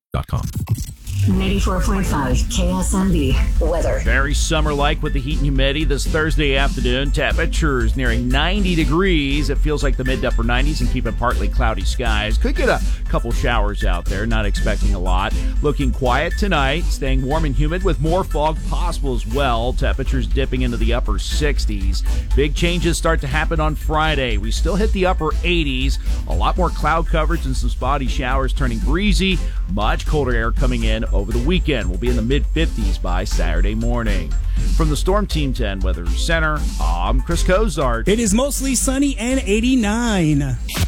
94.5 KSMB weather. Very summer-like with the heat and humidity this Thursday afternoon. Temperatures nearing 90 degrees. It feels like the mid to upper 90s and keeping partly cloudy skies. Could get a couple showers out there, not expecting a lot. Looking quiet tonight, staying warm and humid with more fog possible as well. Temperatures dipping into the upper 60s. Big changes start to happen on Friday. We still hit the upper 80s. A lot more cloud coverage and some spotty showers turning breezy. Much colder air coming in over the weekend. We'll be in the mid-50s by Saturday morning. From the Storm Team 10 Weather Center, I'm Chris Cozart. It is mostly sunny and 89.